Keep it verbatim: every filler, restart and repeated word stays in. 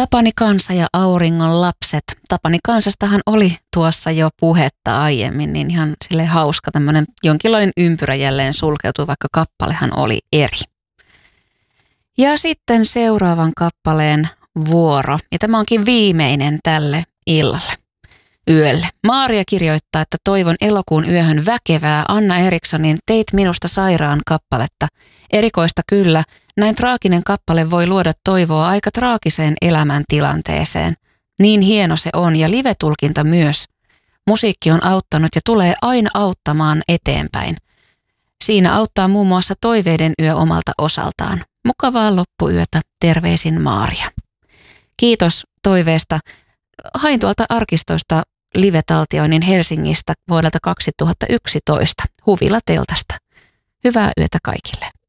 Tapani kansa ja auringon lapset. Tapani kansastahan oli tuossa jo puhetta aiemmin, niin ihan sille hauska tämmöinen jonkinlainen ympyrä jälleen sulkeutui, vaikka kappalehan oli eri. Ja sitten seuraavan kappaleen vuoro, ja tämä onkin viimeinen tälle illalle, yölle. Maaria kirjoittaa, että toivon elokuun yöhön väkevää Anna Erikssonin Teit minusta sairaan kappaletta. Erikoista kyllä, näin traaginen kappale voi luoda toivoa aika traagiseen elämäntilanteeseen. Niin hieno se on ja live-tulkinta myös. Musiikki on auttanut ja tulee aina auttamaan eteenpäin. Siinä auttaa muun muassa Toiveiden yö omalta osaltaan. Mukavaa loppuyötä, terveisin Maaria. Kiitos toiveesta. Hain tuolta arkistoista live-taltioinnin Helsingistä vuodelta kaksituhattayksitoista Huvila-teltasta. Hyvää yötä kaikille.